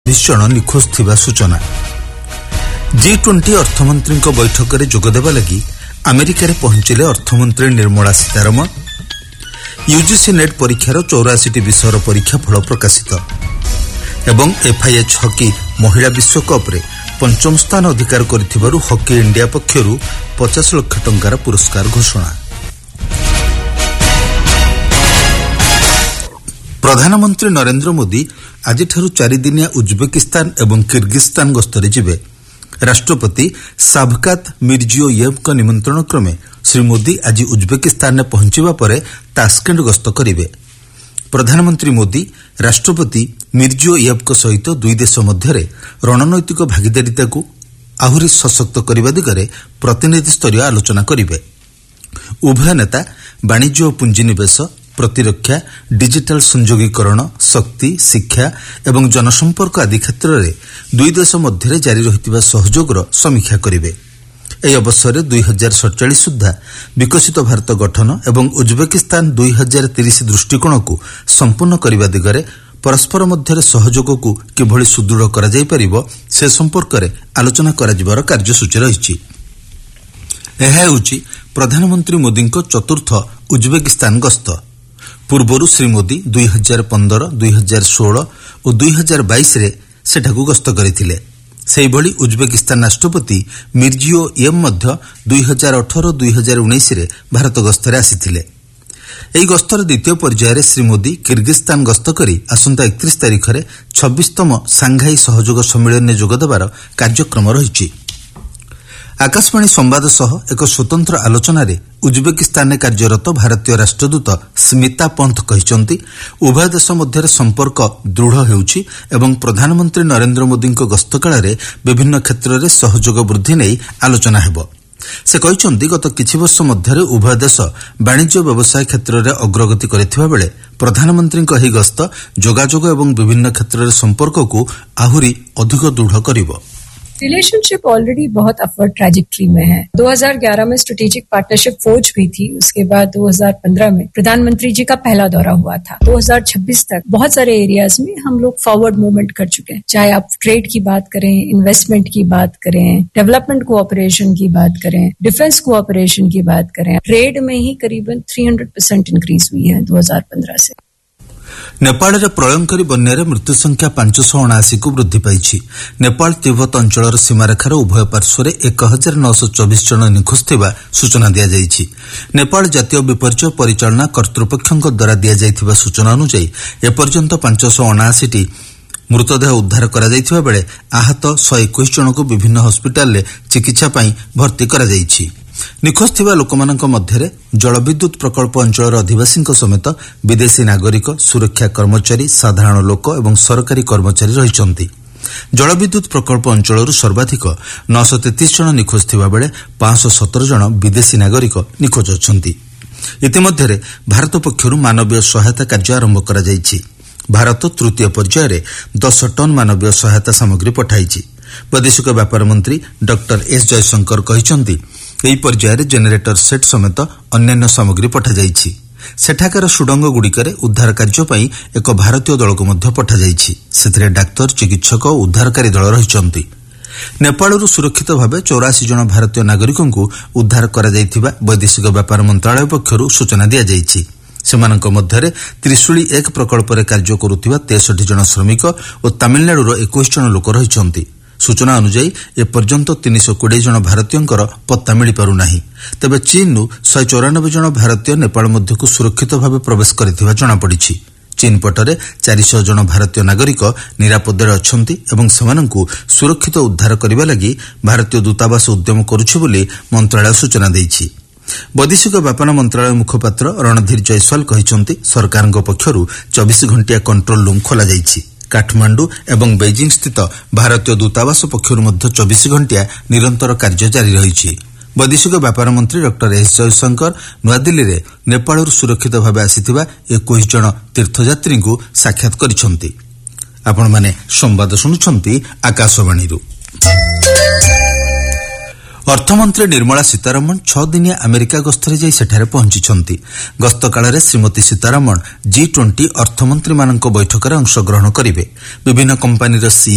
जन निखोज थिबा सूचना। G20 अर्थमंत्री बैठक में जोगदेवा लगी अमेरिका रे पहुंचिले अर्थमंत्री निर्मला सीतारमण। यूजीसी नेट परीक्षार 84 विषयर परीक्षाफल प्रकाशित एवं FIH हॉकी महिला विश्वकप रे पंचम स्थान अधिकार करिथिबारु हॉकी इंडिया पक्षरु 50 लाख टंकार पुरस्कार घोषणा। प्रधानमंत्री नरेंद्र मोदी आज 4 दिनिया उज्बेकिस्तान एवं किर्गिस्तान गस्तरे जिबे। राष्ट्रपति शावकात मिर्जियोयेव को निमंत्रण क्रमे श्री मोदी आज उज्बेकिस्तान में पहुंचवा पर तास्केंट गस्त करिवे। प्रधानमंत्री मोदी राष्ट्रपति मिर्जियोयेव को सहित दुई देश मध्य रणनैतिक भागीदारिता को आहुरी सशक्त करने दिगरे प्रतिनिधि स्तरीय आलोचना करिवे। उभय नेता वाणिज्य और पुंजीनिवेश, प्रतिरक्षा, डिजिटल संयोगीकरण, शक्ति, शिक्षा एवं जनसंपर्क आदि क्षेत्र में दुई देश मध्य जारी रहितिबा सहयोगर समीक्षा करिवे। एही अवसर में 2047 सुधा विकसित भारत गठन एवं उज्बेकिस्तान 2030 दृष्टिकोण को संपूर्ण करने दिगरे परस्पर मध्य सहयोग को किभली सुदृढ़ करा जाय परिबो से संपर्क में आलोचना कराजिबार कार्यसूची रहिछि। एहा हेउछि प्रधानमंत्री मोदी चतुर्थ उज्बेकिस्तान गस्त। पूर्वरु श्री मोदी 2015, 2016 और 2022 रे सेठाकू गस्त करिथिले। सेहिभली उज्बेकिस्तान राष्ट्रपति मिर्जियोयेव मध्य 2018, 2019 रे भारत गस्तरे आसिथिले। एही गस्तर द्वितीय पर्याय रे श्री मोदी किर्गिस्तान गस्त करी आसंता 31 तारिख रे 26तम सांघाई सहयोग सम्मेलन में जोगदेबार कार्यक्रम रहिछि। आकाशवाणी संवाद सह एक स्वतंत्र आलोचना रे उज्बेकिस्तान में कार्यरत भारतीय राष्ट्रदूत स्मिता पंत कहिसंती उभय देश मध्य संपर्क दृढ़ हेउछि एवं प्रधानमंत्री नरेंद्र मोदी गस्त काल रे विभिन्न क्षेत्र में सहयोग वृद्धि नहीं आलोचना हेबो। से कहिसंती गत किछि वर्ष मध्य उभय देश वाणिज्य व्यवसाय क्षेत्र में अग्रगति करिथिबा बेले प्रधानमंत्री एही गस्त जोगाजोग एवं विभिन्न क्षेत्र में संपर्क को आहुरी अधिक दृढ़ करिवो। रिलेशनशिप ऑलरेडी बहुत अपवर्ड ट्रैजेक्टरी में है। 2011 में स्ट्रेटेजिक पार्टनरशिप फौज हुई थी। उसके बाद 2015 में प्रधानमंत्री जी का पहला दौरा हुआ था। 2026 तक बहुत सारे एरियाज में हम लोग फॉरवर्ड मूवमेंट कर चुके हैं। चाहे आप ट्रेड की बात करें, इन्वेस्टमेंट की बात करें, डेवलपमेंट कोऑपरेशन की बात करें, डिफेंस कोऑपरेशन की बात करें। ट्रेड में ही करीबन 300% इंक्रीज हुई है 2015 से। नेपाल रे प्रलयंकारी बन्यारे मृत्यु संख्या 579 को वृद्धि पाइछि। नेपाल तिब्बत अंचलर सीमारेखार उभय पार्श्वर 1924 जन निखोज थिबा सूचना दिया जाइछि। नेपाल जातीय विपर्यय परिचालना कर्तृपक्षक द्वारा दिया जाइथिबा सूचना अनुसार एपर्यंत 579 मृतदेह उद्धार करा जाइथिबा बेले आहत 121 जन को विभिन्न हॉस्पिटल रे चिकित्सा पई भर्ती करा जाइछि। निखोज थिबा लोकमानक मध्यरे जलविद्युत प्रकल्प अंचलर अधिवासी समेत विदेशी नागरिक, सुरक्षा कर्मचारी, साधारण लोक एवं सरकारी कर्मचारी रहिछन्ति। जलविद्युत प्रकल्प अंचलर सर्वाधिक 933 जन निखोज थिबा बेले 517 जन विदेशी नागरिक निखोज अछन्ति। इतिमध्ये भारत पक्षरु मानवीय सहायता कार्य आरंभ करा जाइछि। भारत तृतीय पर्याय रे 10 टन मानवीय सहायता सामग्री पठाइछि। वैदेशिक व्यापार मंत्री डॉक्टर एस जयशंकर कहिसंती एही पर्याय रे जेनेरेटर सेट समेत अन्यान्य सामग्री पठा जाइछि। सेठाकार सुडंग गुड़िकरे उद्धार कार्य पई एक भारतीय दल को मध्य पठा जाइछि। सेथिरे डाक्तर, चिकित्सक और उद्धारकारी दल रहिसंती। नेपालरू सुरक्षित भावे 84 जन भारतीय नागरिकों को उद्धार करा जाइथिबा वैदेशिक व्यापार मंत्रालय पक्षरु सूचना दिया जाइछि। सेमानक मध्यरे त्रिशूली 1 प्रकल्प रे कार्य करुथिबा 63 जन श्रमिक और तमिलनाडुर 21 जन लोक रहिसंती। सूचना अनुसार एपर्यंत 320 जन भारतीयंकर पत्ता मिल पारु नाही। तबे चीनरू 194 जन भारतीय नेपाल मध्य को सुरक्षित भावे प्रवेश करिथिबा जणा पड़िछि। चीन पटरे 400 जन भारतीय नागरिक निरापदरे अछंती एवं सेमानंकु सुरक्षित उद्धार करिबा लागि भारतीय दूतावास उद्यम करुछि बोली मंत्रालय सूचना दैछि। वैदेशिक व्यापार मंत्रालय मुखपात्र रणधीर जयसवाल कहिसंती सरकारक पक्षरु 24 घंटिया कंट्रोल रूम खोला जाइछि। काठमांडू एवं बेजिंग स्थित भारतीय दूतावास पक्षरु मध्य 24 घंटिया निरंतर कार्य जारी रहिछि। वैदेशिक व्यापार मंत्री डॉक्टर एस जयशंकर नुआदिल्ली रे नेपालरू सुरक्षित भावे आसिथिबा 21 जन तीर्थयात्री को साक्षात करिसंती। आपण माने संवाद सुनुछंती आकाशवाणीरू। अर्थमंत्री निर्मला सीतारमण 6 दिनिया अमेरिका गस्तरे जाई सेठारे पहुंचिछंती। गस्त काଳରେ श्रीमती सीतारमण G20 अर्थमंत्री मानक बैठक रे अंशग्रहण करिवे। विभिन्न कंपनीर